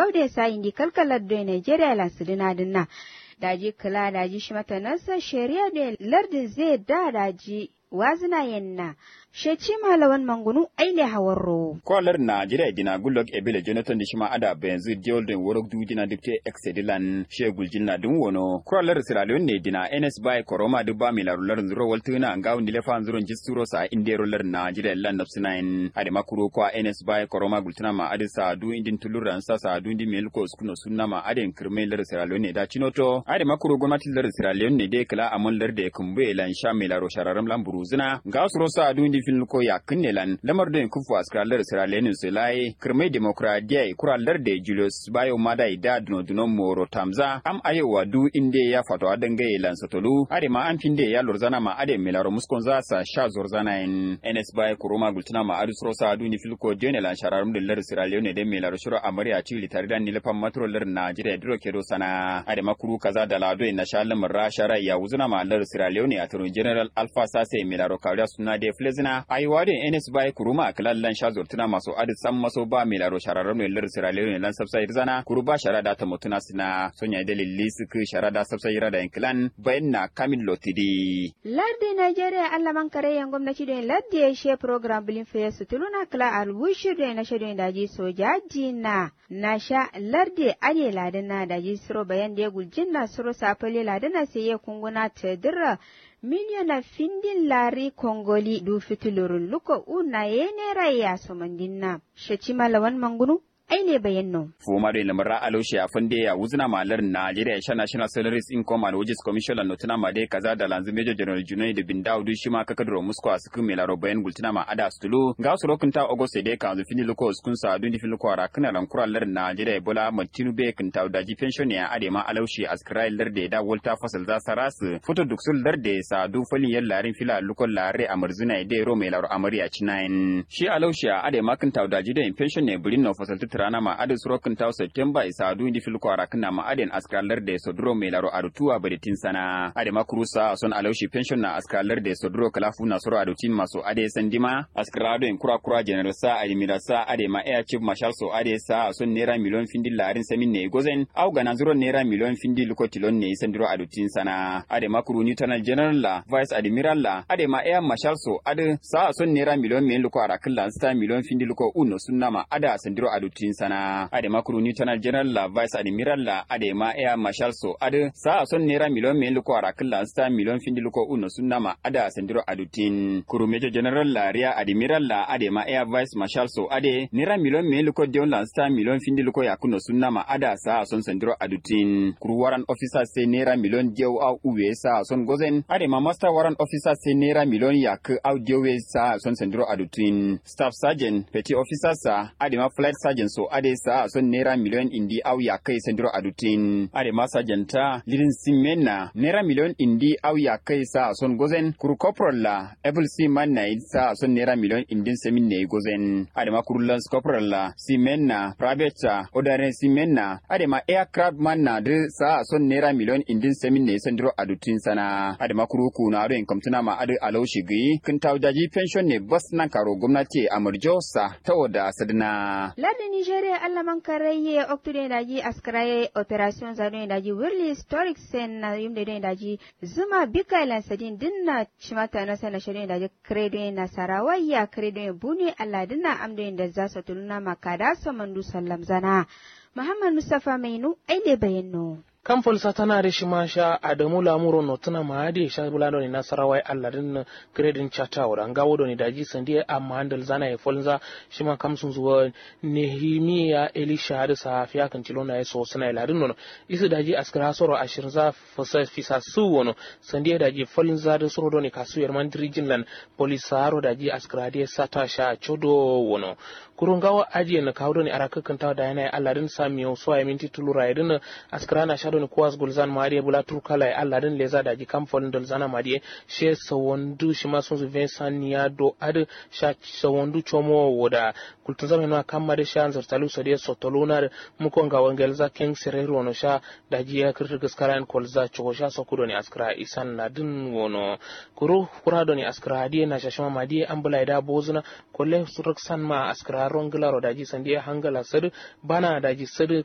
gaude sa indi kalkalar do Nigeria lan sidina dinna daji kala daji shi mata nasa shari'a da lardin zai daji wazina yenna sheci malawan mangunu aile hawarro kwalar Najeriya dina Goodluck Ebele Jonathan da shima ada benzu Jordan Worok du dina dipte Excedilan Shegul jinna dun wono kwalar Sierra Leone ne dina NS by Koroma duba milarular zuro waltuna ngaw ndile fa zuro jisturo sa inderolar Najeriya lan nafsinain ade makuro kwa NS by Koroma gultuna ma ade sa du indin tuluran sa du indi melko skuno sunna ma ade kirmelar Sierra Leone da chinoto ade makuro gwamnati lar Sierra Leone ne de kala amon lar de kumbe lan sha milaro shararam lamburu zina ngaw suro sa du indi fin ko ya kinnelan lamar da kufu askalar Sierra Leone sulai kirmai demokradiya kuralar da Julius Bayo Madai da duno moro tamza am ayewa du inde ya fato adangaye lan satolu ade ma an finde ya lorzana ma ade milaro muskon za sa sha zorzana in NS Bayo Kuroma gultuna ma adus rosa du ni filko jenelan shararum da lar Sierra Leone da milaro shiro amariya ci tare da nilafan matrolar Najeriya duro kedo sana ade makuru kaza da lado na shalim rashara ya wuzuna ma lar Sierra Leone attorney general Alpha Sase milaro kawda suna de flezina aiwadin NS Bayo Kuruma kalallan shazurtuna masu adisan maso ba milaro shararren ne lar Sierra Leone lan sabsai zana kuruba sharada ta mutuna sina sonya dalili suku sharada sabsai rada inklan bayanna Kamil Lotidi lardi Nigeria Allah man kare yan gwamnati don lardi ya she program bilin fe su tuluna kala alwushir da na shedon daji sojaji na sha lardi ade ladana daji suro bayan da guljin na suro safale ladana sai ya kunguna ta dirra miliyon findin lari kongoli du fitilurun luko una yene raya somandinna shaci malawan mangunu aine bayanno fuma da lamara aloshi a funde ya wuzuna malar Najeriya sha National Salaries Income and Wages Commission la notuna ma dai kaza da lanzu Major General Junaid bin Daud shi ma kakadro musko a suku melaro bayan gultuna ma ada stulu ga su rokunta August dai kan zu fini luko skun sa dun fini luko ara kana ran kuralar Najeriya Bola Martinu be kan taw da ji pension ya ade ma aloshi askrai larde da Walter Fasal za saras foto duksul larde sa du falin yallarin fila luko lare amarzuna dai ro melaro amariya cinain shi aloshi ade ma kan taw da ji da pension ne burin no fasal rana ma adin surokin taw September isa du indi fil kwara kana ma adin askalar da sodro mai laro arutuwa baritin sana ade makrusa son alaushi pension na askalar da sodro kalafu na soro arutin maso ade sandima askrado in kura general sa ade mirasa ade ma air chief marshal so ade sa son naira miliyon findi larin samin ne gozen au gana zuro naira miliyon findi lukotilon ne sandiro arutin sana ade makru lieutenant general la vice admiral la ade ma air marshal so ade sa son naira miliyon men luko arakin sta miliyon findi luko uno sunna ma ada sandiro arutin sana ade makuru lieutenant general la vice admiral la ade ma air marshal so ade sa son naira miliyon men luko arakin sta miliyon findi luko uno sunna ma ada sandiro adutin kuru major general la ria admiral la ade ma air vice marshal so ade naira miliyon men luko dion la sta miliyon findi luko yakuno sunna ma ada sa son sandiro adutin kuru warrant officer se naira miliyon dieu au uwe sa son gozen ade ma master warrant officer se naira miliyon yak au dieu sa son sandiro adutin staff sergeant petty officer sa ade ma flight sergeant so ade sa son naira miliyon indi au ya kai sandiro adutin ade ma sergeanta lidin simena naira miliyon indi au ya kai sa son gozen kuru corporal la able siman na sa son naira miliyon indin semin ne gozen ade ma kuru lance corporal la simena private odaren simena ade ma aircraft man na de sa son naira miliyon indin semin ne sandiro adutin sana ade ma kuru kuna do inkamtuna ma ade alaushi gi kin tawdaji pension ne bas nan karo gwamnati amurjo sa tawoda sadna ladin Nigeria Allah man karaye oktude daji askaraye operation zado daji World Historic Sen na yumde do daji zuma bikailan sadin dinna chimata na sana shirin daji credo na sarawaya credo buni Allah dinna amdo da zasu tuluna makada so mandu sallam zana Muhammad Mustafa Mainu aide bayanno kamfol satana da shi ma sha Adamu Lamuro no tuna ma hadi sha bulano ni Nasarawai Allarin gradin chata wa ngawo do ni daji sandiye amma handal zana ya folza shi ma kamsun zuwa Nehemiya Elisha hadi safiya kan tilona ya so suna iladin no isu daji askara soro ashirin za fisa su wono sandiye daji folza da soro do ni kasuyar mandrijin lan polisaro daji askara da sata sha chodo wono kurungawa ajiye na kawo ni arakakan tawa da yana Allarin samiyo so ya minti tulura idin askara na don kuwas gulzan mariye bula turkala Allah din leza da ji kamfanin dol zana mariye she sawondu shi ma sun zuve saniya do ad sha sawondu chomo woda kultun zama na kamma sha anzar talu sadiya sotoluna muko ga wangel za ken serero no sha da ji ya kirtir gaskaran kolza cho sha sokudo ni askra isan na din wono kura do ni askra hadiye na shashama madiye ambula da bozuna kolle suruk san ma askra ronglaro da ji sandiya hangala sad bana da ji sad